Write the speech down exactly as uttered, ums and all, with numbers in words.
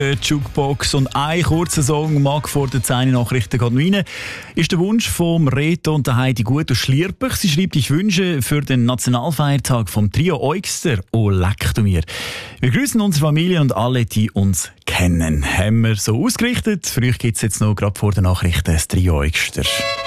Jukebox und ein kurzer Song mag vor den zehn Nachrichten gerade noch rein. Ist der Wunsch vom Reto und der Heidi Gut aus Schlierbach. Sie schreibt, ich wünsche für den Nationalfeiertag vom Trio Eugster «Oh leck du mir». Wir grüßen unsere Familie und alle, die uns kennen. Haben wir so ausgerichtet. Für euch gibt es jetzt noch gerade vor den Nachrichten das Trio Eugster.